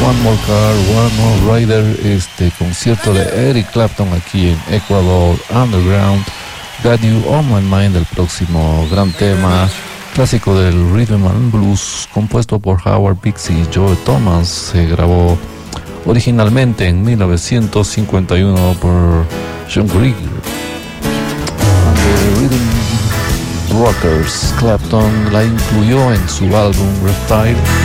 One More Car, One More Rider, este concierto de Eric Clapton aquí en Ecuador Underground. Got You On My Mind, el próximo gran tema, clásico del Rhythm and Blues, compuesto por Howard Bixby y Joe Thomas. Se grabó originalmente en 1951 por John Grigg. The Rhythm Rockers, Clapton la incluyó en su álbum Reptile